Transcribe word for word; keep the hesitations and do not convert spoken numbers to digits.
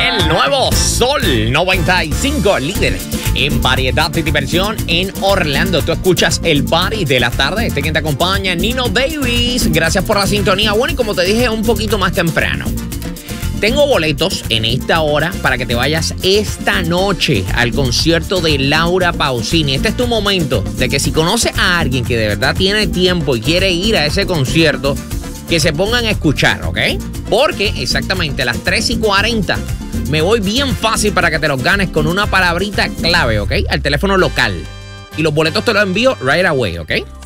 El nuevo Sol noventa y cinco, líder en variedad y diversión en Orlando. Tú escuchas el Party de la tarde. Este quien te acompaña, Nino Davis. Gracias por la sintonía. Bueno, y como te dije un poquito más temprano, tengo boletos en esta hora para que te vayas esta noche al concierto de Laura Pausini. Este es tu momento de que si conoces a alguien que de verdad tiene tiempo y quiere ir a ese concierto, que se pongan a escuchar, ¿ok? Porque exactamente a las tres y cuarenta me voy bien fácil para que te los ganes con una palabrita clave, ¿ok? Al teléfono local. Y los boletos te los envío right away, ¿ok?